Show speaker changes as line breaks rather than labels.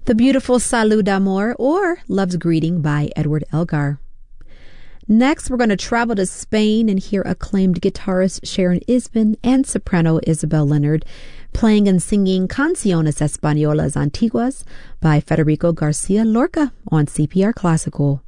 The beautiful Salud Amor, or Love's Greeting by Edward Elgar. Next, we're going to travel to Spain and hear acclaimed guitarist Sharon Isbin and soprano Isabel Leonard playing and singing Canciones Españolas Antiguas by Federico Garcia Lorca on CPR Classical.